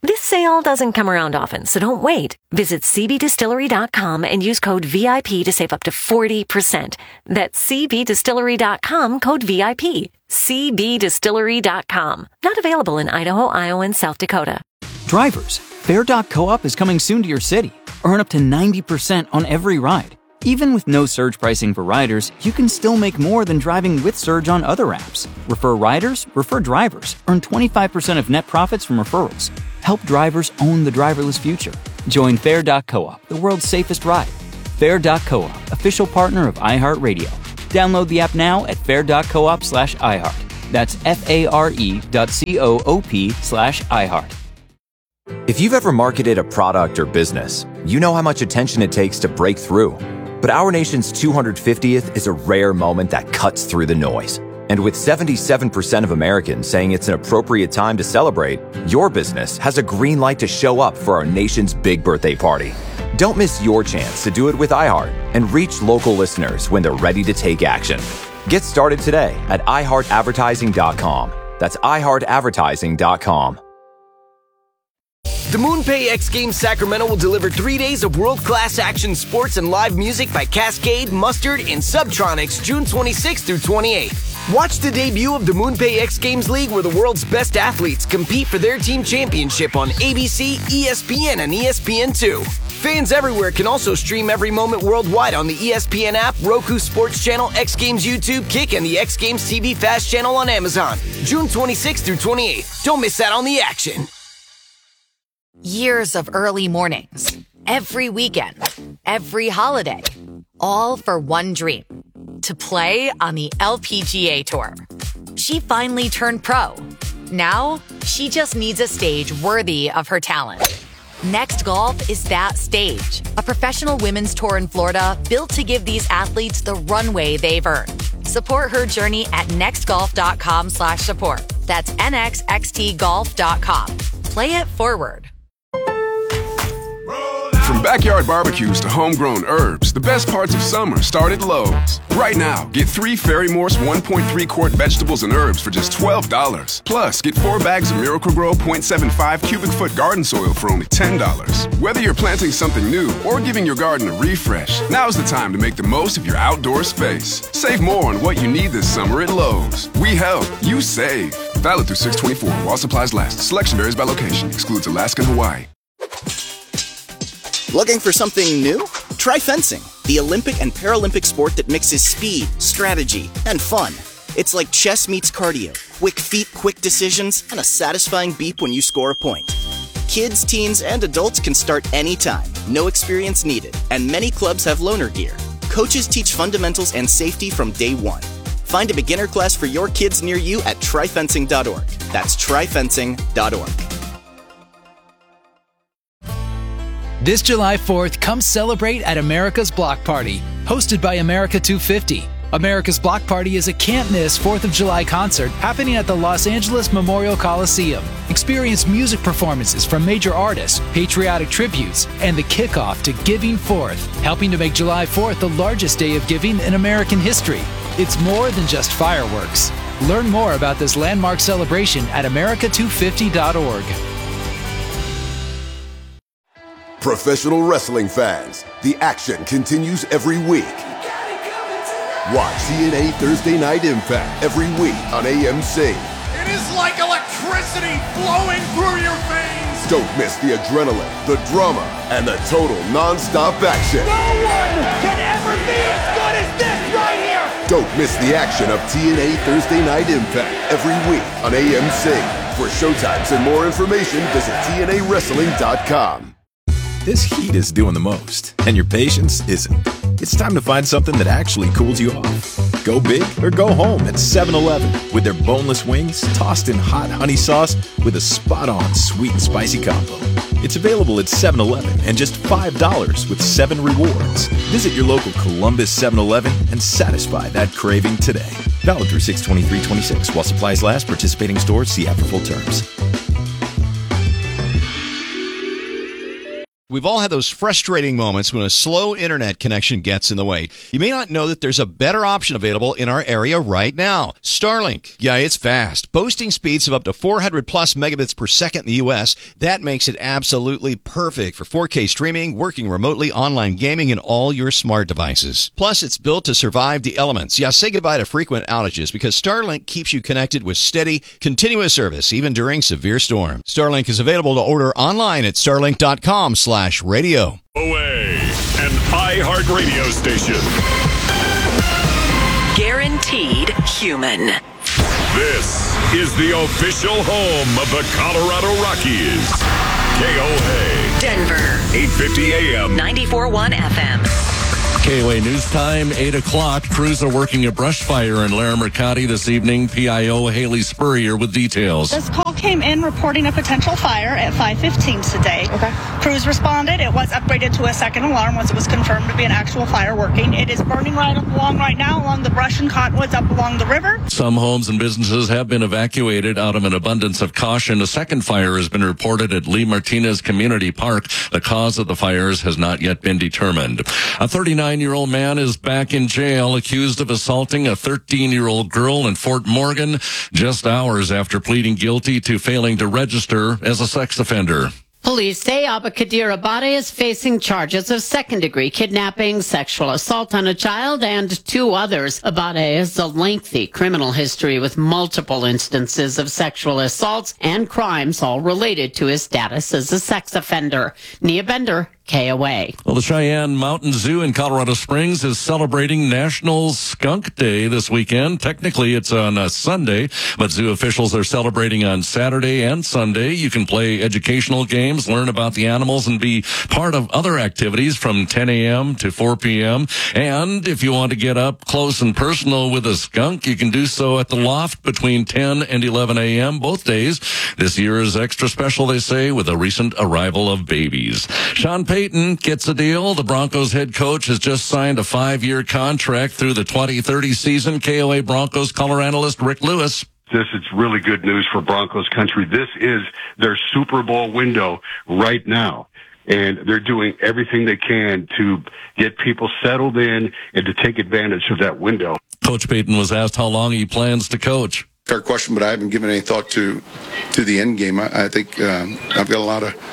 This sale doesn't come around often, so don't wait. Visit c b distillery dot com and use code V I P to save up to forty percent. That's c b distillery dot com, code V I P. c b distillery dot com. Not available in Idaho, Iowa, and South Dakota. Drivers, Fair dot coop is coming soon to your city. Earn up to ninety percent on every ride. Even with no surge pricing for riders, you can still make more than driving with Surge on other apps. Refer riders, refer drivers. Earn twenty-five percent of net profits from referrals. Help drivers own the driverless future. Join Fair dot coop, the world's safest ride. Fair dot coop, official partner of iHeartRadio. Download the app now at fair dot coop slash iHeart. That's F-A-R-E dot C-O-O-P slash iHeart. If you've ever marketed a product or business, you know how much attention it takes to break through. But our nation's two hundred fiftieth is a rare moment that cuts through the noise. And with seventy-seven percent of Americans saying it's an appropriate time to celebrate, your business has a green light to show up for our nation's big birthday party. Don't miss your chance to do it with iHeart and reach local listeners when they're ready to take action. Get started today at i heart advertising dot com. That's i heart advertising dot com. The MoonPay X Games Sacramento will deliver three days of world-class action sports and live music by Cascade, Mustard, and Subtronics June twenty-sixth through twenty-eighth. Watch the debut of the MoonPay X Games League where the world's best athletes compete for their team championship on A B C, E S P N, and E S P N two. Fans everywhere can also stream every moment worldwide on the E S P N app, Roku Sports Channel, X Games YouTube, Kick, and the X Games T V Fast Channel on Amazon. June twenty-sixth through twenty-eighth. Don't miss out on the action. Years of early mornings, every weekend, every holiday, all for one dream, to play on the L P G A Tour. She finally turned pro. Now, she just needs a stage worthy of her talent. Next Golf is that stage, a professional women's tour in Florida built to give these athletes the runway they've earned. Support her journey at nextgolf.com slash support. That's nxxt golf dot com. Play it forward. From backyard barbecues to homegrown herbs, the best parts of summer start at Lowe's. Right now, get three Fairy Morse one point three quart vegetables and herbs for just twelve dollars. Plus, get four bags of Miracle-Gro point seven five cubic foot garden soil for only ten dollars. Whether you're planting something new or giving your garden a refresh, now's the time to make the most of your outdoor space. Save more on what you need this summer at Lowe's. We help, you save. Valid through six twenty-four while supplies last. Selection varies by location. Excludes Alaska and Hawaii. Looking for something new? Try fencing, the Olympic and Paralympic sport that mixes speed, strategy, and fun. It's like chess meets cardio, quick feet, quick decisions, and a satisfying beep when you score a point. Kids, teens, and adults can start anytime, no experience needed, and many clubs have loaner gear. Coaches teach fundamentals and safety from day one. Find a beginner class for your kids near you at try fencing dot org. That's try fencing dot org. This July fourth, come celebrate at America's Block Party, hosted by America two fifty. America's Block Party is a can't-miss fourth of July concert happening at the Los Angeles Memorial Coliseum. Experience music performances from major artists, patriotic tributes, and the kickoff to Giving Fourth, helping to make July fourth the largest day of giving in American history. It's more than just fireworks. Learn more about this landmark celebration at America two fifty dot org. Professional wrestling fans, the action continues every week. Watch T N A Thursday Night Impact every week on A M C. It is like electricity flowing through your veins. Don't miss the adrenaline, the drama, and the total non-stop action. No one can ever be as good as this right here. Don't miss the action of T N A Thursday Night Impact every week on A M C. For showtimes and more information, visit T N A wrestling dot com. This heat is doing the most, and your patience isn't. It's time to find something that actually cools you off. Go big or go home at seven eleven with their boneless wings tossed in hot honey sauce with a spot-on sweet and spicy combo. It's available at seven eleven and just five dollars with seven rewards. Visit your local Columbus seven eleven and satisfy that craving today. Valid through six twenty-three twenty-six while supplies last. Participating stores, see app for full terms. We've all had those frustrating moments when a slow internet connection gets in the way. You may not know that there's a better option available in our area right now. Starlink. Yeah, it's fast. Boasting speeds of up to four hundred plus megabits per second in the U S. That makes it absolutely perfect for four K streaming, working remotely, online gaming, and all your smart devices. Plus, it's built to survive the elements. Yeah, say goodbye to frequent outages because Starlink keeps you connected with steady, continuous service, even during severe storms. Starlink is available to order online at starlink dot com slash radio. Away, an iHeartRadio station. Guaranteed human. This is the official home of the Colorado Rockies. K O A. Denver. eight fifty A M. ninety-four point one F M. K O A News Time, eight o'clock. Crews are working a brush fire in Larimer County this evening. P I O Haley Spurrier with details. This call came in reporting a potential fire at five fifteen today. Okay. Crews responded. It was upgraded to a second alarm once it was confirmed to be an actual fire working. It is burning right along right now along the brush and cottonwoods up along the river. Some homes and businesses have been evacuated out of an abundance of caution. A second fire has been reported at Lee Martinez Community Park. The cause of the fires has not yet been determined. A thirty-nine-year-old man is back in jail accused of assaulting a thirteen-year-old girl in Fort Morgan just hours after pleading guilty to failing to register as a sex offender. Police say Abakadir Abade is facing charges of second-degree kidnapping, sexual assault on a child, and two others. Abade has a lengthy criminal history with multiple instances of sexual assaults and crimes, all related to his status as a sex offender. Nia Bender, K O A. Well, the Cheyenne Mountain Zoo in Colorado Springs is celebrating National Skunk Day this weekend. Technically, it's on a Sunday, but zoo officials are celebrating on Saturday and Sunday. You can play educational games, learn about the animals, and be part of other activities from ten a.m. to four p.m. And if you want to get up close and personal with a skunk, you can do so at the Loft between ten and eleven a.m. both days. This year is extra special, they say, with a recent arrival of babies. Sean Payton gets a deal. The Broncos head coach has just signed a five-year contract through the twenty thirty season. K O A Broncos color analyst Rick Lewis. This is really good news for Broncos country. This is their Super Bowl window right now. And they're doing everything they can to get people settled in and to take advantage of that window. Coach Payton was asked how long he plans to coach. Fair question, but I haven't given any thought to to the end game. I, I think um, I've got a lot of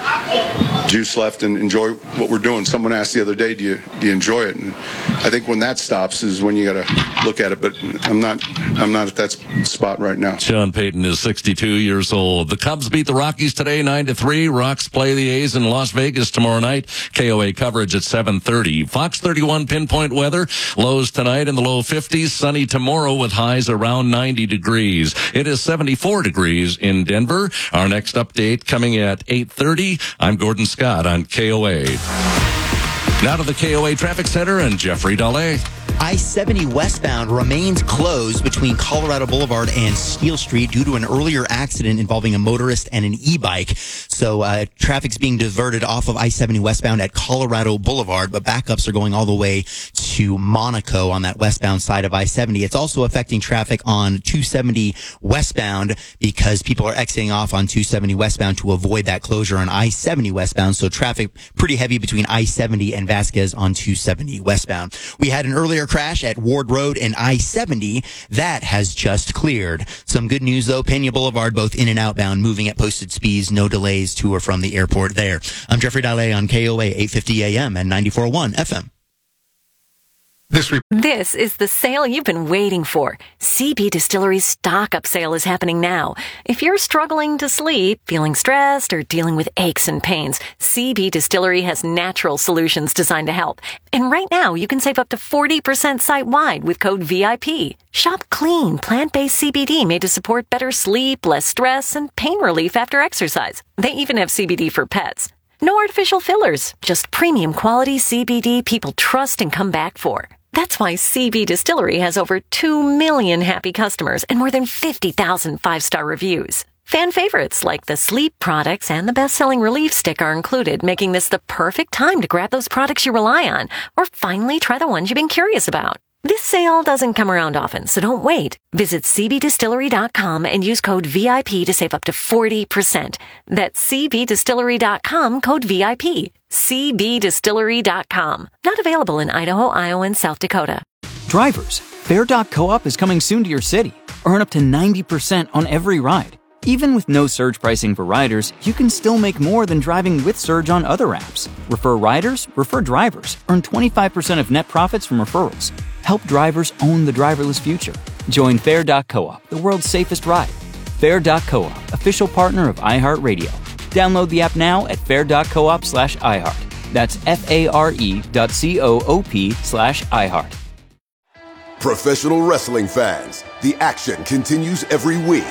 juice left and enjoy what we're doing. Someone asked the other day, do you do you enjoy it? And I think when that stops is when you got to look at it. But I'm not I'm not at that spot right now. Sean Payton is sixty-two years old. The Cubs beat the Rockies today, nine to three. Rocks play the A's in Las Vegas tomorrow night. K O A coverage at seven thirty. Fox thirty-one pinpoint weather. Lows tonight in the low fifties. Sunny tomorrow with highs around ninety degrees. It is seventy-four degrees in Denver. Our next update coming at eight thirty. I'm Gordon Scott on K O A. Now to the K O A Traffic Center and Jeffrey Dahle. I seventy westbound remains closed between Colorado Boulevard and Steel Street due to an earlier accident involving a motorist and an e-bike. So uh, traffic's being diverted off of I seventy westbound at Colorado Boulevard, but backups are going all the way to Monaco on that westbound side of I seventy. It's also affecting traffic on two seventy westbound because people are exiting off on two seventy westbound to avoid that closure on I seventy westbound. So traffic pretty heavy between I seventy and Vasquez on two seventy westbound. We had an earlier crash at Ward Road and I seventy. That has just cleared. Some good news, though. Pena Boulevard, both in and outbound, moving at posted speeds. No delays to or from the airport there. I'm Jeffrey Dahle on K O A eight fifty A M and ninety-four point one F M. This, re- this is the sale you've been waiting for. C B Distillery's stock-up sale is happening now. If you're struggling to sleep, feeling stressed, or dealing with aches and pains, C B Distillery has natural solutions designed to help. And right now, you can save up to forty percent site-wide with code V I P. Shop clean, plant-based C B D made to support better sleep, less stress, and pain relief after exercise. They even have C B D for pets. No artificial fillers, just premium quality C B D people trust and come back for. That's why C B Distillery has over two million happy customers and more than fifty thousand five-star reviews. Fan favorites like the sleep products and the best-selling relief stick are included, making this the perfect time to grab those products you rely on or finally try the ones you've been curious about. This sale doesn't come around often, so don't wait. Visit C B Distillery dot com and use code V I P to save up to forty percent. That's C B Distillery dot com, code V I P. C B Distillery dot com. Not available in Idaho, Iowa, and South Dakota. Drivers, Fair dot Co-op is coming soon to your city. Earn up to ninety percent on every ride. Even with no surge pricing for riders, you can still make more than driving with Surge on other apps. Refer riders, refer drivers. Earn twenty-five percent of net profits from referrals. Help drivers own the driverless future. Join Fair dot Co-op, the world's safest ride. Fair dot Co-op, official partner of iHeartRadio. Download the app now at fair dot coop slash iHeart. That's F-A-R-E dot C-O-O-P slash iHeart. Professional wrestling fans, the action continues every week.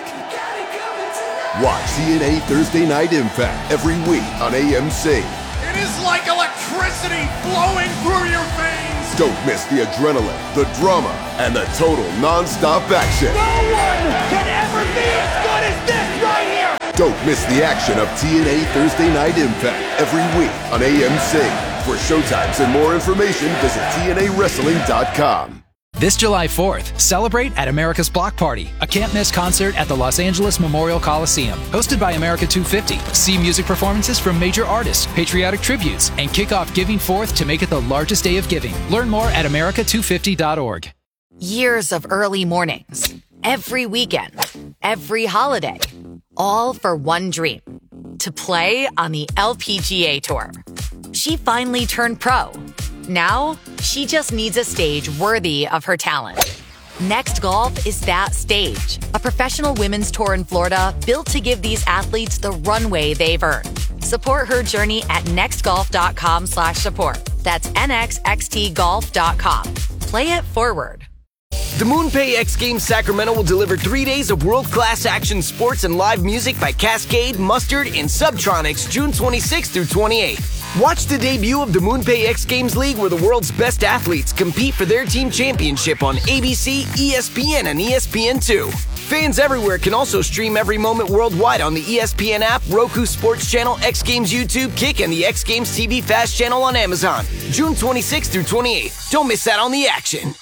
Watch T N A Thursday Night Impact every week on A M C. It is like electricity flowing through your veins. Don't miss the adrenaline, the drama, and the total non-stop action. No one can ever be as good as this right here. Don't miss the action of T N A Thursday Night Impact every week on A M C. For showtimes and more information, visit T N A wrestling dot com. This July fourth, celebrate at America's Block Party, a can't-miss concert at the Los Angeles Memorial Coliseum. Hosted by America two fifty. See music performances from major artists, patriotic tributes, and kick off Giving Forth to make it the largest day of giving. Learn more at America two fifty dot org. Years of early mornings, every weekend, every holiday, all for one dream, to play on the L P G A Tour. She finally turned pro. Now, she just needs a stage worthy of her talent. Next Golf is that stage. A professional women's tour in Florida built to give these athletes the runway they've earned. Support her journey at nextgolf.com slash support. That's nxxt golf dot com. Play it forward. The MoonPay X Games Sacramento will deliver three days of world-class action sports and live music by Cascade, Mustard, and Subtronics June twenty-sixth through twenty-eighth. Watch the debut of the MoonPay X Games League where the world's best athletes compete for their team championship on A B C, E S P N, and E S P N two. Fans everywhere can also stream every moment worldwide on the E S P N app, Roku Sports Channel, X Games YouTube, Kick, and the X Games T V Fast Channel on Amazon. June twenty-sixth through twenty-eighth. Don't miss out on the action.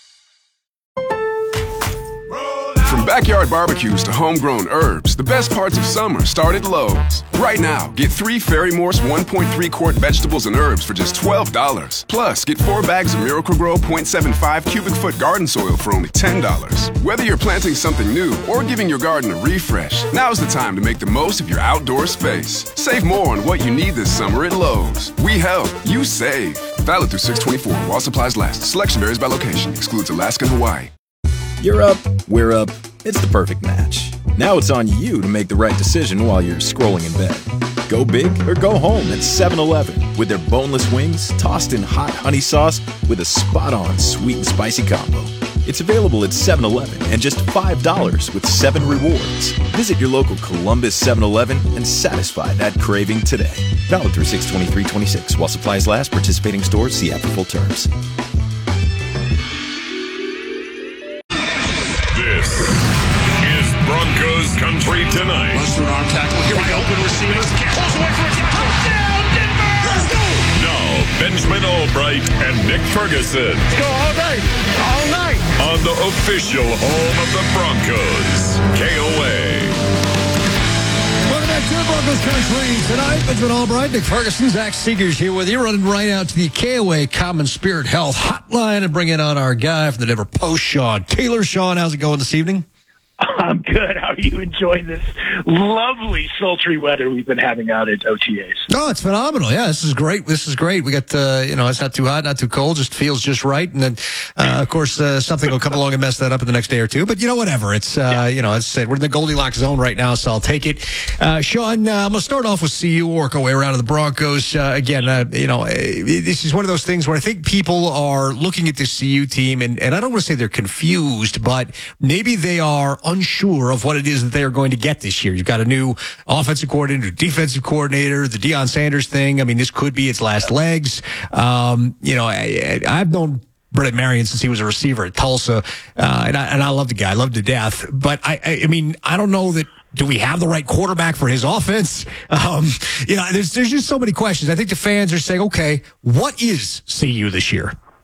From backyard barbecues to homegrown herbs, the best parts of summer start at Lowe's. Right now, get three Fairy Morse one point three quart vegetables and herbs for just twelve dollars. Plus, get four bags of Miracle-Gro point seven five cubic foot garden soil for only ten dollars. Whether you're planting something new or giving your garden a refresh, now's the time to make the most of your outdoor space. Save more on what you need this summer at Lowe's. We help, you save. Valid through six twenty-four while supplies last. Selection varies by location. Excludes Alaska and Hawaii. You're up, we're up. It's the perfect match. Now it's on you to make the right decision while you're scrolling in bed. Go big or go home at seven eleven with their boneless wings tossed in hot honey sauce with a spot-on sweet and spicy combo. It's available at seven eleven and just five dollars with seven rewards. Visit your local Columbus seven eleven and satisfy that craving today. Valid through six twenty-three twenty-six while supplies last. Participating stores see app for full terms. This is Broncos Country Tonight. Lester on tackle. Here we go. Open receivers. Pulls away from a touchdown, Denver! Let's go! Now, Benjamin Albright and Nick Ferguson. Let's go all day, all night. On the official home of the Broncos, K O A. Welcome back to Broncos Country tonight. Benjamin Albright, Nick Ferguson, Zach Seegers here with you. Running right out to the K O A Common Spirit Health Hotline and bringing on our guy from the Denver Post, Sean Taylor. Sean, how's it going this evening? I'm good. How are you enjoying this lovely sultry weather we've been having out at O T As? Oh, it's phenomenal. Yeah, this is great. This is great. We got, uh, you know, it's not too hot, not too cold, just feels just right. And then, uh, of course, uh, something will come along and mess that up in the next day or two. But, you know, whatever. It's, uh, yeah. you know, as I said, we're in the Goldilocks zone right now, so I'll take it. Uh, Sean, uh, I'm going to start off with C U, work our way around to the Broncos. Uh, again, uh, you know, this is one of those things where I think people are looking at this C U team, and, and I don't want to say they're confused, but maybe they are unsure of what it is that they are going to get this year. You've got a new offensive coordinator, defensive coordinator, the Deion Sanders thing. I mean, this could be its last legs. Um, you know, I, I've known Brett Marion since he was a receiver at Tulsa, uh, and, I, and I love the guy, I love him to death. But I, I, I mean, I don't know that. Do we have the right quarterback for his offense? Um, you know, there's there's just so many questions. I think the fans are saying, okay, what is C U this year?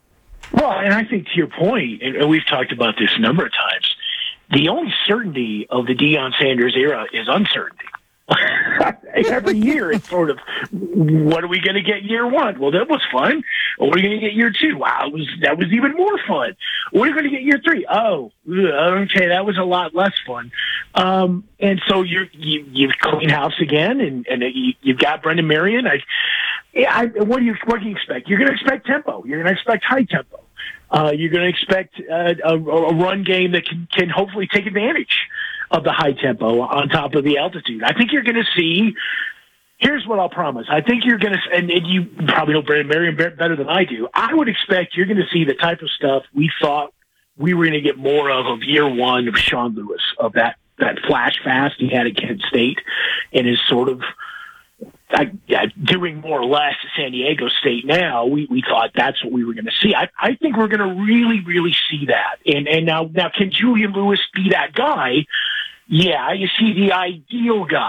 Well, and I think to your point, and we've talked about this a number of times, the only certainty of the Deion Sanders era is uncertainty. Every year it's sort of, what are we going to get year one? Well, that was fun. What are we going to get year two? Wow, it was, that was even more fun. What are we going to get year three? Oh, okay, that was a lot less fun. Um, and so you're, you, you've clean house again, and, and you, you've got Brendan Marion. I, I, what do you what do you expect? You're going to expect tempo. You're going to expect high tempo. Uh, you're going to expect uh, a, a run game that can, can hopefully take advantage of the high tempo on top of the altitude. I think you're going to see, here's what I'll promise. I think you're going to, and, and you probably know Brendan Marion better than I do, I would expect you're going to see the type of stuff we thought we were going to get more of of year one of Sean Lewis, of that, that flash fast he had at Kent State and is sort of I, I, doing more or less at San Diego State now. We, we thought that's what we were going to see. I, I think we're going to really, really see that. And, and now, now can Julian Lewis be that guy? Yeah, you see the ideal guy.